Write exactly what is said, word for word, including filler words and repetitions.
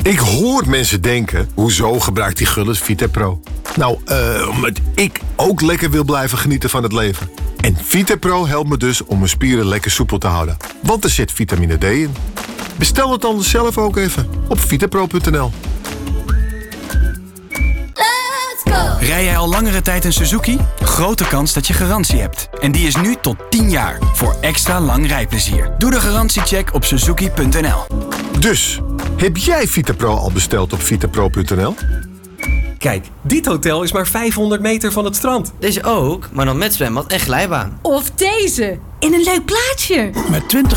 Ik hoor mensen denken, hoezo gebruikt die Gullit VitaPro? Nou, uh, omdat ik ook lekker wil blijven genieten van het leven. En VitaPro helpt me dus om mijn spieren lekker soepel te houden. Want er zit vitamine D in. Bestel het dan zelf ook even op vitapro punt n l. Rij jij al langere tijd een Suzuki? Grote kans dat je garantie hebt. En die is nu tot tien jaar. Voor extra lang rijplezier. Doe de garantiecheck op suzuki punt n l. Dus, heb jij VitaPro al besteld op vitapro punt n l? Kijk, dit hotel is maar vijfhonderd meter van het strand. Deze ook, maar dan met zwembad en glijbaan. Of deze, in een leuk plaatsje. Met twintig